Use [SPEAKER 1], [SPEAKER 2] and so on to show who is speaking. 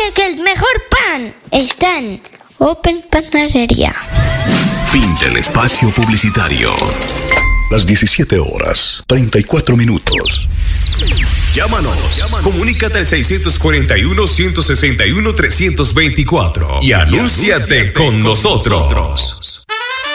[SPEAKER 1] que el mejor pan está en Open Panadería.
[SPEAKER 2] Fin del espacio publicitario.
[SPEAKER 3] Las 17:34.
[SPEAKER 2] Llámanos. Comunícate al 641-161-324 y anúnciate con nosotros.